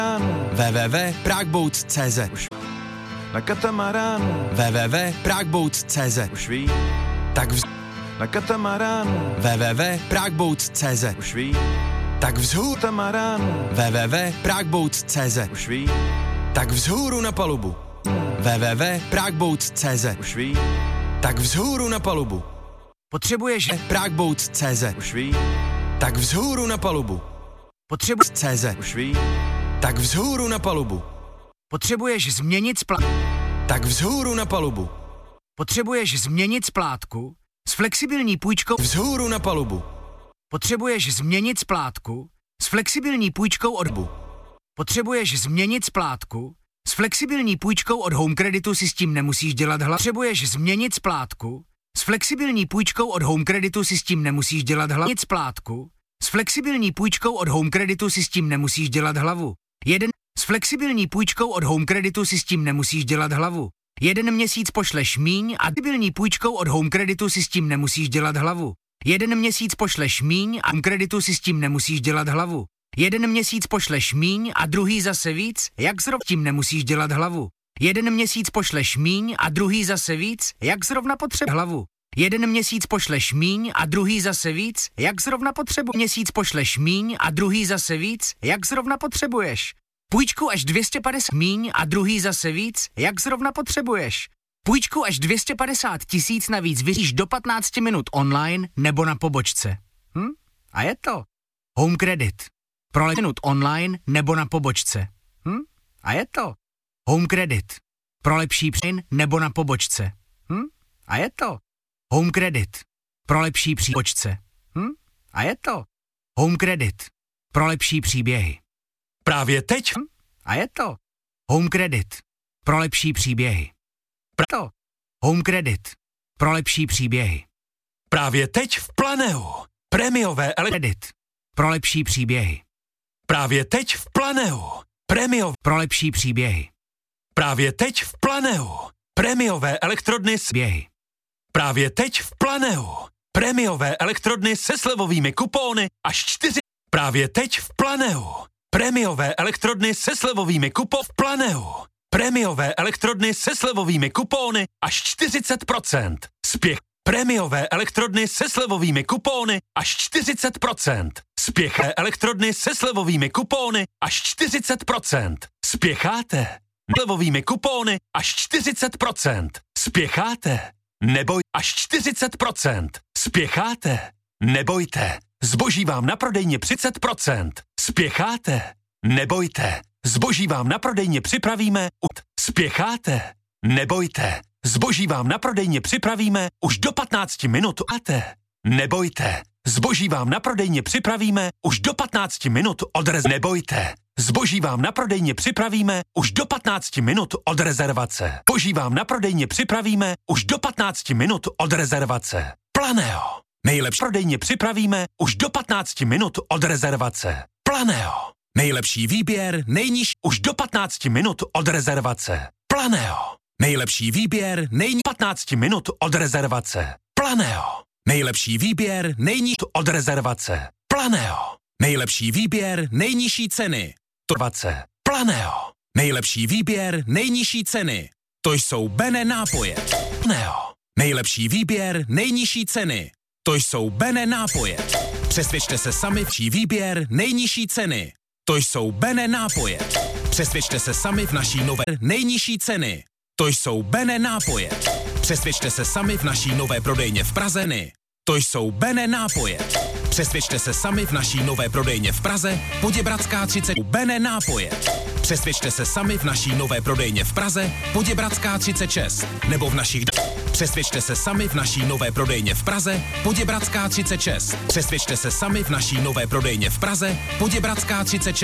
www.pragbouts.cz Na katamarán www.pragbouts.cz už ví. Tak Na katamarán www.pragbouts.cz už ví. Tak vzhůru Katamarán www.pragbouts.cz už ví. Tak vzhůru na palubu www.pragbouts.cz Už ví. Tak vzhůru na palubu. Potřebuješ Pragbouts.cz Už ví. Tak vzhůru na palubu. Potřebuješ CZ. Už ví. Tak vzhůru na palubu. Potřebuješ změnit Tak vzhůru na palubu. Potřebuješ změnit splátku s flexibilní půjčkou vzhůru na palubu. Potřebuješ změnit splátku s flexibilní půjčkou od HomeCreditu. Potřebuješ změnit splátku s flexibilní půjčkou od HomeCreditu, si s tím nemusíš dělat hlavu. Potřebuješ změnit splátku s flexibilní půjčkou od HomeCreditu, si s tím nemusíš dělat hlavu. Splátku s flexibilní půjčkou od HomeCreditu, si s tím nemusíš dělat hlavu. S flexibilní půjčkou od HomeCreditu si s tím nemusíš dělat hlavu. 1 měsíc pošleš míň a flexibilní půjčkou od HomeCreditu si s tím nemusíš dělat hlavu. 1 měsíc pošleš míň a HomeCreditu si s tím nemusíš dělat hlavu. 1 měsíc pošleš míň a druhý zase víc, jak zrovna tím nemusíš dělat hlavu. 1 měsíc pošleš míň a druhý zase víc, jak zrovna potřebuješ hlavu. 1 měsíc pošleš míň a druhý zase víc, jak zrovna potřebuješ. Měsíc pošleš míň a druhý zase víc, jak zrovna potřebuješ. Půjčku až 250 míň a druhý zase víc, jak zrovna potřebuješ. Půjčku až 250 000 navíc vyříš do 15 minut online nebo na pobočce. A je to HomeCredit. Pro minut online nebo na pobočce. A je to HomeCredit. Pro lepší příjm nebo na pobočce. A je to HomeCredit. Pro lepší přípočce. A je to HomeCredit. Pro lepší příběhy. Právě teď. A je to HomeCredit. Pro lepší příběhy. To HomeCredit. Pro lepší příběhy. Právě teď v Planeu. Prémiové kredit. Pro lepší příběhy. Právě teď v Planeu. Prémiové pro lepší příběhy. Právě teď v Planeu. Prémiové elektrodny s běhy. Právě teď v Planeu. Prémiové elektrodny se slevovými kupóny až 4. Právě teď v Planeu. Prémiové elektrodny se slevovými kupóny v Planeu. Prémiové elektrodny se slevovými kupóny až 40%. Spěch. Prémiové elektrodny se slevovými kupóny až 40%. Spěché elektrodny se slevovými kupóny až 40%. Spěcháte? Slevovými kupóny až 40%. Spěcháte? Neboj až 40%. Spěcháte? Nebojte. Zboží vám na prodejně 30%. Spěcháte? Nebojte. Zboží vám na prodejně připravíme. Spěcháte? Nebojte. Zboží vám na prodejně připravíme už do 15 minut. Nebojte. Zboží vám na prodejně připravíme už do 15 minut od Nebojte. Zboží vám na prodejně připravíme už do 15 minut od rezervace. Zboží vám na prodejně připravíme už do 15 minut od rezervace. Planeo. Nejlepší prodejně připravíme už do 15 minut od rezervace. Planeo. Nejlepší výběr, nejnižší už do 15 minut od rezervace. Planeo. Nejlepší výběr, 15 minut od rezervace. Planeo. Nejlepší výběr, nejnižší od rezervace. Planeo. Nejlepší výběr, nejnižší ceny. Planeo. Nejlepší výběr, nejnižší ceny. To jsou Bene nápoje. Planeo. Nejlepší výběr, nejnižší ceny. To jsou Bene nápoje. Přesvědčte se sami, v výběr, nejnižší ceny. To jsou Bene nápoje. Přesvědčte se sami v naší nové nejnižší ceny. To jsou Bene nápoje. Přesvědčte se sami v naší nové prodejně v Praze. To jsou Bene nápoje. Přesvědčte se sami v naší nové prodejně v Praze, Poděbradská 30. Bene nápoje. Přesvědčte se sami v naší nové prodejně v Praze, Poděbradská 36. Nebo v našich... Přesvědčte se sami v naší nové prodejně v Praze, Poděbradská 36. Přesvědčte se sami v naší nové prodejně v Praze, Poděbradská 36.